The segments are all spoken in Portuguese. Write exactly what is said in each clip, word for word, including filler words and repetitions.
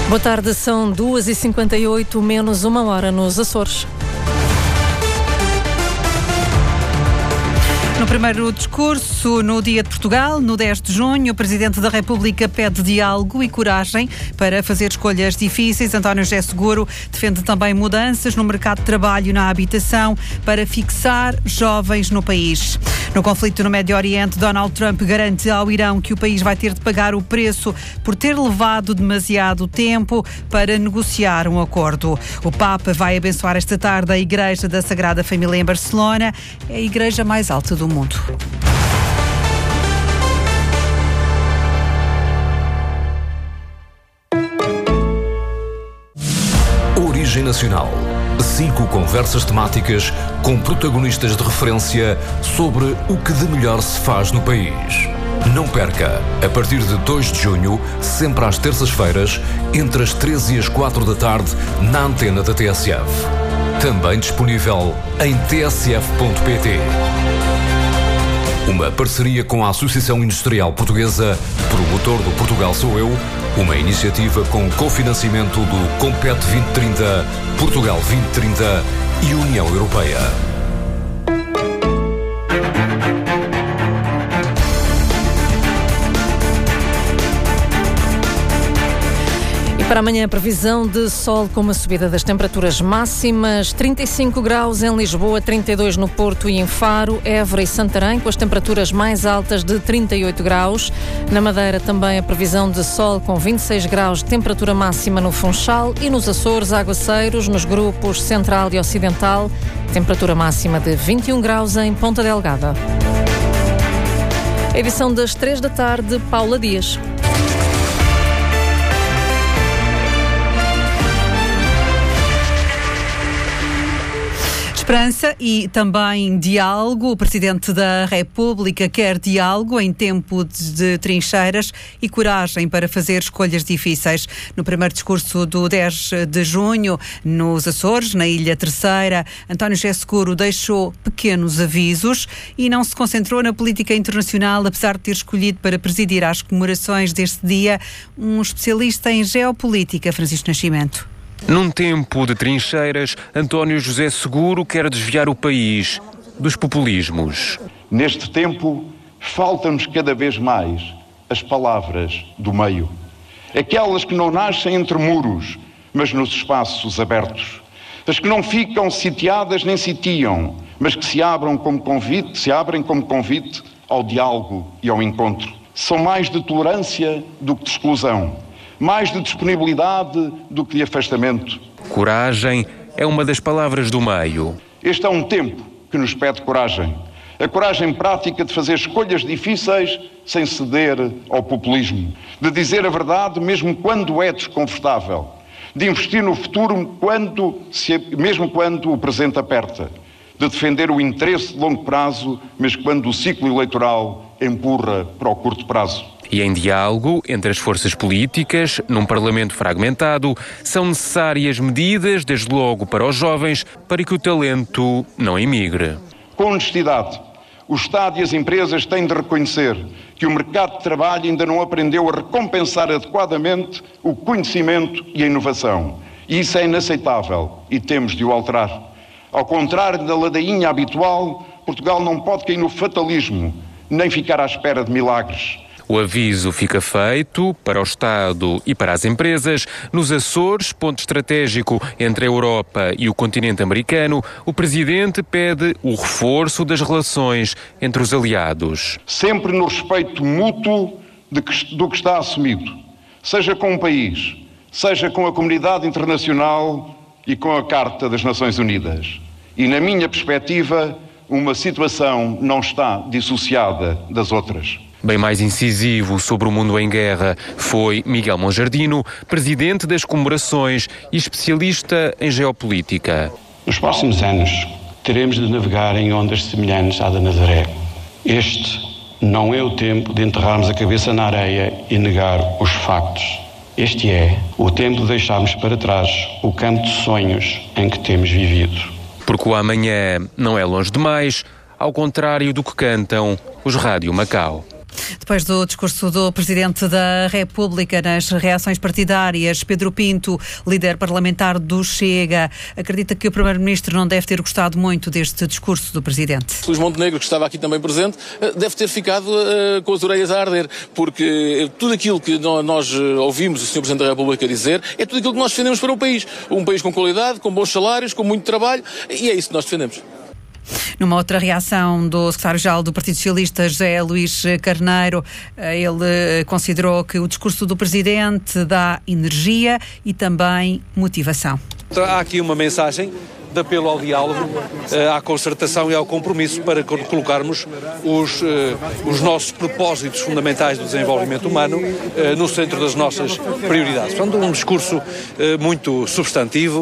Boa tarde, são duas e cinquenta e oito, menos uma hora nos Açores. No primeiro discurso, no Dia de Portugal, no dez de junho, o Presidente da República pede diálogo e coragem para fazer escolhas difíceis. António José Seguro defende também mudanças no mercado de trabalho e na habitação para fixar jovens no país. No conflito no Médio Oriente, Donald Trump garante ao Irão que o país vai ter de pagar o preço por ter levado demasiado tempo para negociar um acordo. O Papa vai abençoar esta tarde a Igreja da Sagrada Família em Barcelona, é a igreja mais alta do mundo. Origem Nacional. Cinco conversas temáticas com protagonistas de referência sobre o que de melhor se faz no país. Não perca, a partir de dois de junho, sempre às terças-feiras, entre as treze e as quatro da tarde, na antena da T S F. Também disponível em t s f ponto p t. Uma parceria com a Associação Industrial Portuguesa, promotor do Portugal Sou Eu, uma iniciativa com cofinanciamento do Compete vinte trinta, Portugal vinte trinta e União Europeia. Para amanhã, a previsão de sol com uma subida das temperaturas máximas, trinta e cinco graus em Lisboa, trinta e dois no Porto e em Faro, Évora e Santarém, com as temperaturas mais altas de trinta e oito graus. Na Madeira também a previsão de sol com vinte e seis graus de temperatura máxima no Funchal e nos Açores, aguaceiros nos grupos Central e Ocidental, temperatura máxima de vinte e um graus em Ponta Delgada. Edição das três da tarde, Paula Dias. Esperança e também diálogo. O Presidente da República quer diálogo em tempo de trincheiras e coragem para fazer escolhas difíceis. No primeiro discurso do dez de junho, nos Açores, na Ilha Terceira, António José Seguro deixou pequenos avisos e não se concentrou na política internacional, apesar de ter escolhido para presidir às comemorações deste dia um especialista em geopolítica, Francisco Nascimento. Num tempo de trincheiras, António José Seguro quer desviar o país dos populismos. Neste tempo, faltam-nos cada vez mais as palavras do meio. Aquelas que não nascem entre muros, mas nos espaços abertos. As que não ficam sitiadas nem sitiam, mas que se abram como convite, se abrem como convite ao diálogo e ao encontro. São mais de tolerância do que de exclusão. Mais de disponibilidade do que de afastamento. Coragem é uma das palavras do meio. Este é um tempo que nos pede coragem. A coragem prática de fazer escolhas difíceis sem ceder ao populismo. De dizer a verdade mesmo quando é desconfortável. De investir no futuro quando, se, mesmo quando o presente aperta. De defender o interesse de longo prazo, mesmo quando o ciclo eleitoral empurra para o curto prazo. E em diálogo entre as forças políticas, num Parlamento fragmentado, são necessárias medidas, desde logo para os jovens, para que o talento não emigre. Com honestidade, o Estado e as empresas têm de reconhecer que o mercado de trabalho ainda não aprendeu a recompensar adequadamente o conhecimento e a inovação. E isso é inaceitável e temos de o alterar. Ao contrário da ladainha habitual, Portugal não pode cair no fatalismo, nem ficar à espera de milagres. O aviso fica feito para o Estado e para as empresas. Nos Açores, ponto estratégico entre a Europa e o continente americano, o Presidente pede o reforço das relações entre os aliados. Sempre no respeito mútuo de que, do que está assumido, seja com o país, seja com a comunidade internacional e com a Carta das Nações Unidas. E, na minha perspectiva, uma situação não está dissociada das outras. Bem mais incisivo sobre o mundo em guerra foi Miguel Monjardino, presidente das comemorações e especialista em geopolítica. Nos próximos anos, teremos de navegar em ondas semelhantes à da Nazaré. Este não é o tempo de enterrarmos a cabeça na areia e negar os factos. Este é o tempo de deixarmos para trás o campo de sonhos em que temos vivido. Porque o amanhã não é longe demais, ao contrário do que cantam os Rádio Macau. Depois do discurso do Presidente da República nas reações partidárias, Pedro Pinto, líder parlamentar do Chega, acredita que o Primeiro-Ministro não deve ter gostado muito deste discurso do Presidente. Luís Montenegro, que estava aqui também presente, deve ter ficado uh, com as orelhas a arder, porque tudo aquilo que nós ouvimos o senhor Presidente da República dizer é tudo aquilo que nós defendemos para o país. Um país com qualidade, com bons salários, com muito trabalho, e é isso que nós defendemos. Numa outra reação do secretário-geral do Partido Socialista, José Luís Carneiro, ele considerou que o discurso do Presidente dá energia e também motivação. Há aqui uma mensagem de apelo ao diálogo, à concertação e ao compromisso para colocarmos os, os nossos propósitos fundamentais do desenvolvimento humano no centro das nossas prioridades. Portanto, um discurso muito substantivo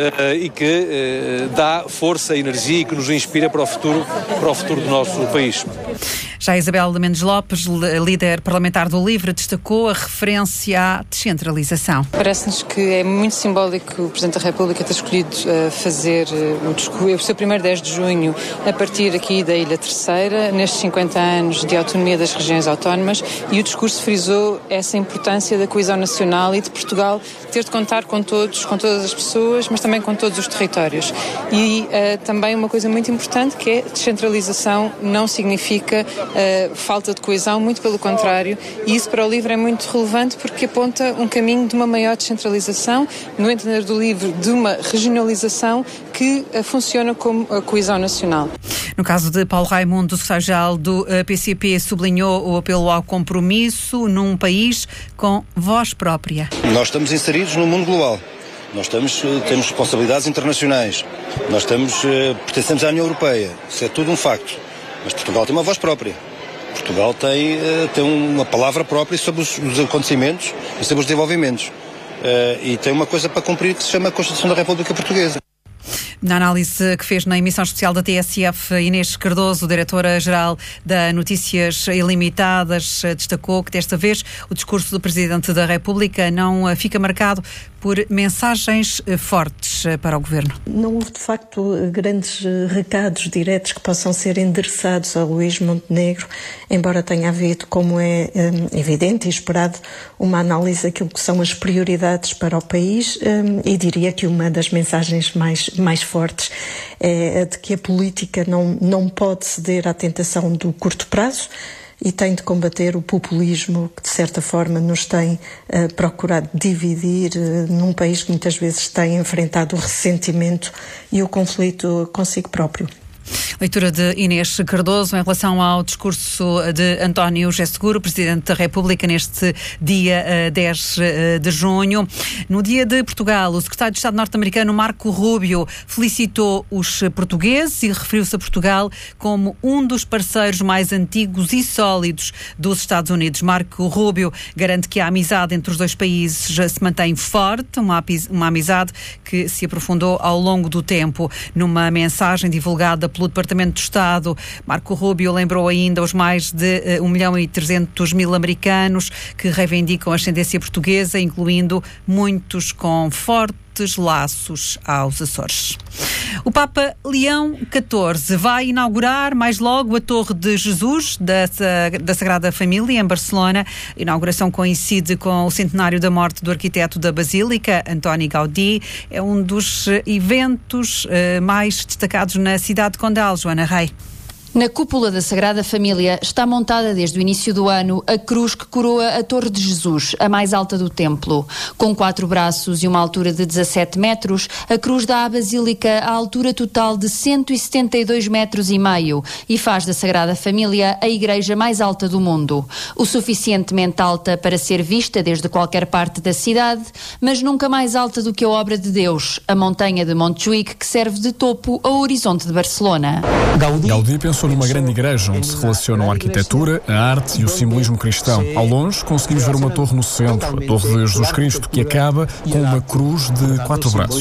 e que dá força e energia e que nos inspira para o futuro, para o futuro do nosso país. Já Isabel Mendes Lopes, líder parlamentar do LIVRE, destacou a referência à descentralização. Parece-nos que é muito simbólico o Presidente da República ter escolhido uh, fazer uh, o, discurso, o seu primeiro dez de junho a partir aqui da Ilha Terceira, nestes cinquenta anos de autonomia das regiões autónomas, e o discurso frisou essa importância da coesão nacional e de Portugal ter de contar com todos, com todas as pessoas, mas também com todos os territórios. E uh, também uma coisa muito importante, que é descentralização não significa Uh, falta de coesão, muito pelo contrário, e isso para o LIVRE é muito relevante porque aponta um caminho de uma maior descentralização, no entender do LIVRE, de uma regionalização que uh, funciona como a coesão nacional. No caso de Paulo Raimundo, o secretário-geral do uh, P C P sublinhou o apelo ao compromisso num país com voz própria. Nós estamos inseridos no mundo global. Nós estamos, temos responsabilidades internacionais. Nós estamos, pertencemos à União Europeia. Isso é tudo um facto. Mas Portugal tem uma voz própria. Portugal tem, uh, tem uma palavra própria sobre os, os acontecimentos e sobre os desenvolvimentos. Uh, e tem uma coisa para cumprir que se chama a Constituição da República Portuguesa. Na análise que fez na emissão especial da T S F, Inês Cardoso, diretora-geral da Notícias Ilimitadas, destacou que desta vez o discurso do Presidente da República não fica marcado por mensagens fortes para o Governo. Não houve, de facto, grandes recados diretos que possam ser endereçados a Luís Montenegro, embora tenha havido, como é um, evidente e esperado, uma análise daquilo que são as prioridades para o país, um, e diria que uma das mensagens mais, mais fortes é a de que a política não, não pode ceder à tentação do curto prazo e tem de combater o populismo que, de certa forma, nos tem uh, procurado dividir uh, num país que muitas vezes tem enfrentado o ressentimento e o conflito consigo próprio. Leitura de Inês Cardoso em relação ao discurso de António José Seguro, Presidente da República, neste dia uh, dez de junho. No Dia de Portugal, o Secretário de Estado norte-americano Marco Rubio felicitou os portugueses e referiu-se a Portugal como um dos parceiros mais antigos e sólidos dos Estados Unidos. Marco Rubio garante que a amizade entre os dois países já se mantém forte, uma, uma amizade que se aprofundou ao longo do tempo. Numa mensagem divulgada pelo Departamento de Estado, Marco Rubio lembrou ainda os mais de um milhão e trezentos mil americanos que reivindicam a ascendência portuguesa, incluindo muitos com fortes laços aos Açores. O Papa Leão catorze vai inaugurar mais logo a Torre de Jesus da, da Sagrada Família em Barcelona. A inauguração coincide com o centenário da morte do arquiteto da Basílica, Antoni Gaudí. É um dos eventos uh, mais destacados na cidade de Condal. Joana Rei. Na cúpula da Sagrada Família está montada desde o início do ano a cruz que coroa a Torre de Jesus, a mais alta do templo. Com quatro braços e uma altura de dezassete metros, a cruz dá à Basílica a altura total de cento e setenta e dois metros e meio e faz da Sagrada Família a igreja mais alta do mundo. O suficientemente alta para ser vista desde qualquer parte da cidade, mas nunca mais alta do que a obra de Deus, a montanha de Montjuïc, que serve de topo ao horizonte de Barcelona. Gaudí pensou numa grande igreja onde se relacionam a arquitetura, a arte e o simbolismo cristão. Ao longe, conseguimos ver uma torre no centro, a Torre de Jesus Cristo, que acaba com uma cruz de quatro braços.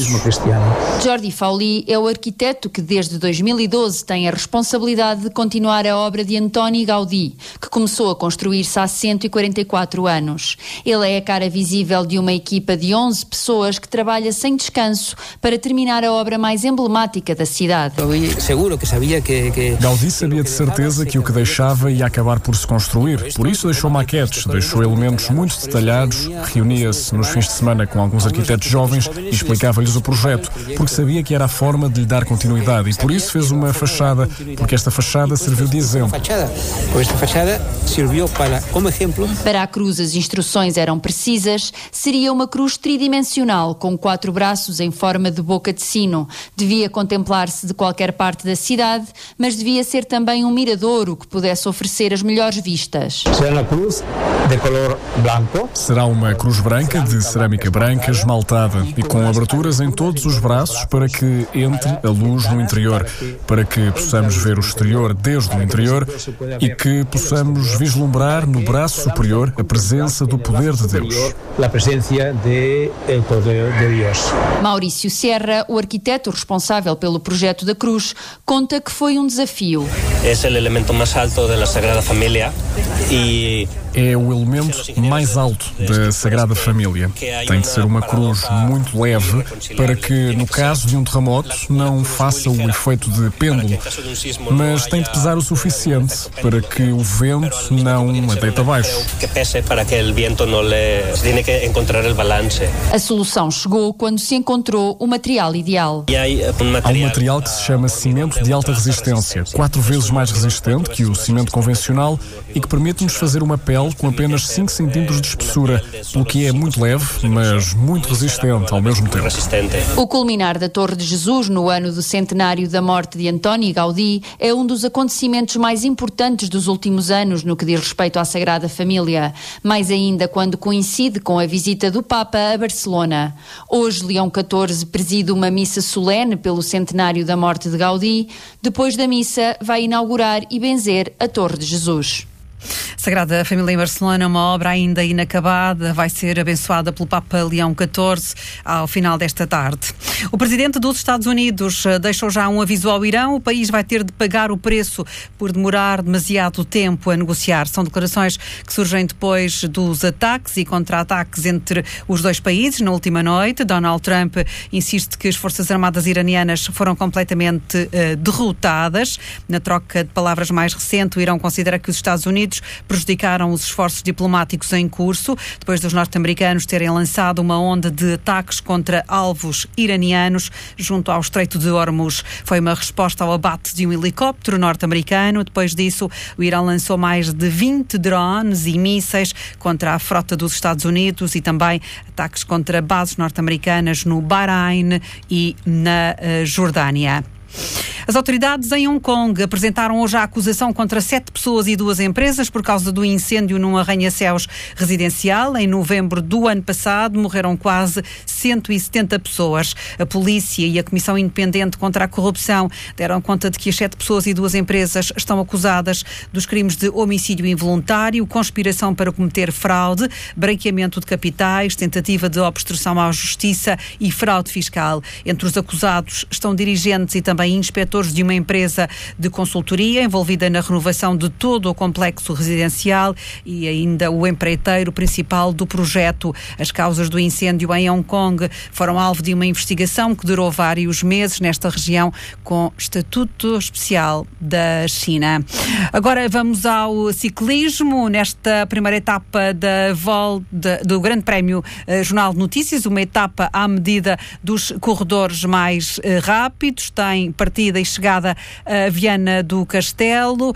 Jordi Fauli é o arquiteto que desde dois mil e doze tem a responsabilidade de continuar a obra de Antoni Gaudí, que começou a construir-se há cento e quarenta e quatro anos. Ele é a cara visível de uma equipa de onze pessoas que trabalha sem descanso para terminar a obra mais emblemática da cidade. Gaudí e sabia de certeza que o que deixava ia acabar por se construir. Por isso deixou maquetes, deixou elementos muito detalhados, reunia-se nos fins de semana com alguns arquitetos jovens e explicava-lhes o projeto, porque sabia que era a forma de lhe dar continuidade e por isso fez uma fachada, porque esta fachada serviu de exemplo. Para a cruz as instruções eram precisas, seria uma cruz tridimensional com quatro braços em forma de boca de sino. Devia contemplar-se de qualquer parte da cidade, mas devia ser também um miradouro que pudesse oferecer as melhores vistas. Será uma cruz branca de cerâmica branca esmaltada e com aberturas em todos os braços para que entre a luz no interior, para que possamos ver o exterior desde o interior e que possamos vislumbrar no braço superior a presença do poder de Deus. Maurício Serra, o arquiteto responsável pelo projeto da cruz, conta que foi um desafio. É o elemento mais alto da Sagrada Família e é o elemento mais alto da Sagrada Família. Tem de ser uma cruz muito leve para que, no caso de um terremoto, não faça o efeito de pêndulo, mas tem de pesar o suficiente para que o vento não a deite abaixo. A solução chegou quando se encontrou o material ideal. Há um material que se chama cimento de alta resistência, quatro vezes mais resistente que o cimento convencional e que permite-nos fazer uma pele com apenas cinco centímetros de espessura, o que é muito leve, mas muito resistente ao mesmo tempo. O culminar da Torre de Jesus no ano do centenário da morte de Antoni Gaudí é um dos acontecimentos mais importantes dos últimos anos no que diz respeito à Sagrada Família, mais ainda quando coincide com a visita do Papa a Barcelona. Hoje, Leão catorze preside uma missa solene pelo centenário da morte de Gaudí. Depois da missa, vai inaugurar e benzer a Torre de Jesus. Sagrada Família em Barcelona, uma obra ainda inacabada, vai ser abençoada pelo Papa Leão catorze ao final desta tarde. O presidente dos Estados Unidos deixou já um aviso ao Irão. O país vai ter de pagar o preço por demorar demasiado tempo a negociar. São declarações que surgem depois dos ataques e contra-ataques entre os dois países na última noite. Donald Trump insiste que as Forças Armadas iranianas foram completamente uh, derrotadas. Na troca de palavras mais recente, o Irão considera que os Estados Unidos prejudicaram os esforços diplomáticos em curso, depois dos norte-americanos terem lançado uma onda de ataques contra alvos iranianos junto ao Estreito de Hormuz. Foi uma resposta ao abate de um helicóptero norte-americano. Depois disso, o Irão lançou mais de vinte drones e mísseis contra a frota dos Estados Unidos e também ataques contra bases norte-americanas no Bahrein e na uh, Jordânia. As autoridades em Hong Kong apresentaram hoje a acusação contra sete pessoas e duas empresas por causa do incêndio num arranha-céus residencial. Em novembro do ano passado morreram quase cento e setenta pessoas. A polícia e a Comissão Independente contra a Corrupção deram conta de que as sete pessoas e duas empresas estão acusadas dos crimes de homicídio involuntário, conspiração para cometer fraude, branqueamento de capitais, tentativa de obstrução à justiça e fraude fiscal. Entre os acusados estão dirigentes e também inspetores de uma empresa de consultoria envolvida na renovação de todo o complexo residencial e ainda o empreiteiro principal do projeto. As causas do incêndio em Hong Kong foram alvo de uma investigação que durou vários meses nesta região com estatuto especial da China. Agora vamos ao ciclismo. Nesta primeira etapa da volta do Grande Prémio uh, Jornal de Notícias, uma etapa à medida dos corredores mais uh, rápidos. Tem partida e chegada a Viana do Castelo.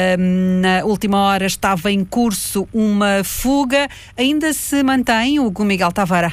Na última hora estava em curso uma fuga. Ainda se mantém o Miguel Tavara?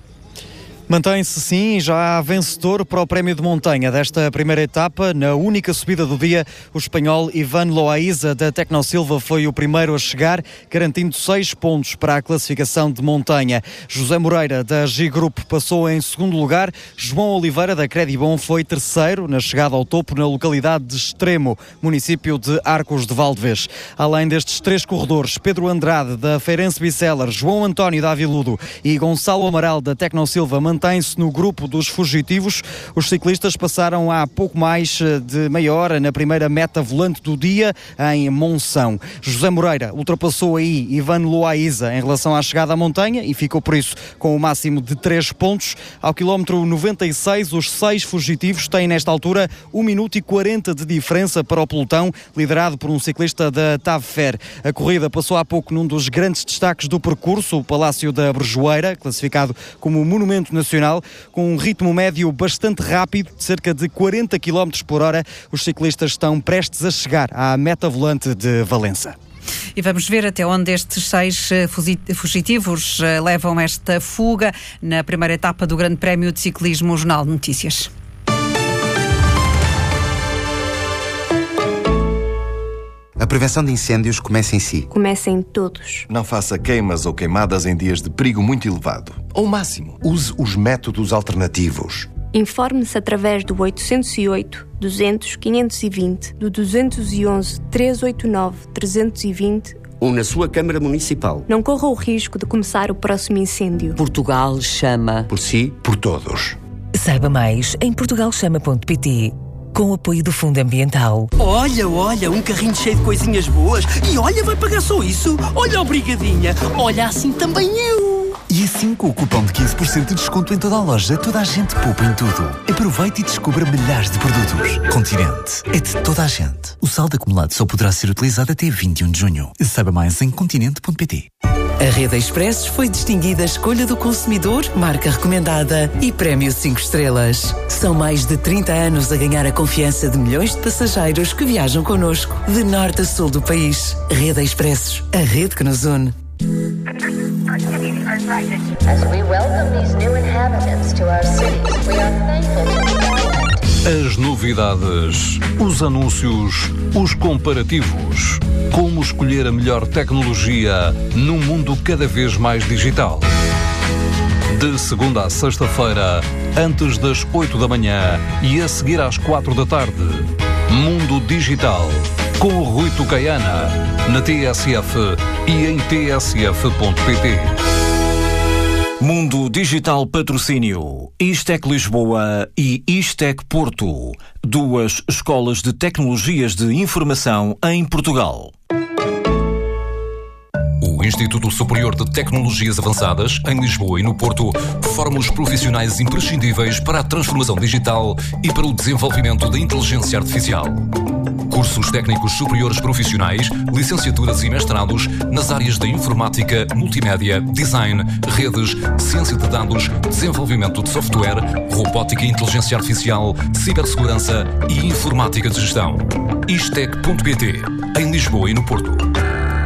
Mantém-se sim, já há vencedor para o Prémio de Montanha desta primeira etapa. Na única subida do dia, o espanhol Ivan Loaiza da Tecnosilva foi o primeiro a chegar, garantindo seis pontos para a classificação de montanha. José Moreira da G Group passou em segundo lugar. João Oliveira da Credibon foi terceiro na chegada ao topo na localidade de Extremo, município de Arcos de Valdevez. Além destes três corredores, Pedro Andrade da Feirense Biceller, João António da Aviludo e Gonçalo Amaral da Tecnosilva mantém-se no grupo dos fugitivos. Os ciclistas passaram há pouco mais de meia hora na primeira meta volante do dia, em Monção. José Moreira ultrapassou aí Ivan Loaiza em relação à chegada à montanha e ficou por isso com o máximo de três pontos. Ao quilómetro noventa e seis, os seis fugitivos têm nesta altura um minuto e quarenta de diferença para o pelotão, liderado por um ciclista da Tavefer. A corrida passou há pouco num dos grandes destaques do percurso, o Palácio da Brejoeira, classificado como Monumento Nacional, com um ritmo médio bastante rápido, de cerca de quarenta quilómetros por hora. Os ciclistas estão prestes a chegar à meta volante de Valença. E vamos ver até onde estes seis fugitivos levam esta fuga na primeira etapa do Grande Prémio de Ciclismo, o Jornal de Notícias. A prevenção de incêndios começa em si. Começa em todos. Não faça queimas ou queimadas em dias de perigo muito elevado. Ao máximo, use os métodos alternativos. Informe-se através do oitocentos e oito, duzentos, quinhentos e vinte, do duzentos e onze, trezentos e oitenta e nove, trezentos e vinte ou na sua Câmara Municipal. Não corra o risco de começar o próximo incêndio. Portugal chama. Por si, por todos. Saiba mais em portugal chama ponto pt. Com o apoio do Fundo Ambiental. Olha, olha, um carrinho cheio de coisinhas boas. E olha, vai pagar só isso. Olha, obrigadinha. Olha, assim também eu. E assim, com o cupom de quinze por cento de desconto em toda a loja, toda a gente poupa em tudo. Aproveite e descubra milhares de produtos. Continente. É de toda a gente. O saldo acumulado só poderá ser utilizado até vinte e um de junho. Saiba mais em continente ponto pt. A Rede Expressos foi distinguida Escolha do Consumidor, marca recomendada e Prémio cinco estrelas. São mais de trinta anos a ganhar a confiança de milhões de passageiros que viajam connosco, de norte a sul do país. Rede Expressos, a rede que nos une. As we welcome these new inhabitants to our cities, we are thankful to As novidades, os anúncios, os comparativos. Como escolher a melhor tecnologia num mundo cada vez mais digital. De segunda a sexta-feira, antes das oito da manhã e a seguir às quatro da tarde. Mundo Digital, com o Rui Tucaiana, na T S F e em t s f ponto p t. Mundo Digital Patrocínio, Istec Lisboa e Istec Porto, duas escolas de tecnologias de informação em Portugal. O Instituto Superior de Tecnologias Avançadas, em Lisboa e no Porto, forma os profissionais imprescindíveis para a transformação digital e para o desenvolvimento da inteligência artificial. Cursos técnicos superiores profissionais, licenciaturas e mestrados nas áreas da informática, multimédia, design, redes, ciência de dados, desenvolvimento de software, robótica e inteligência artificial, cibersegurança e informática de gestão. Istec ponto pt, em Lisboa e no Porto.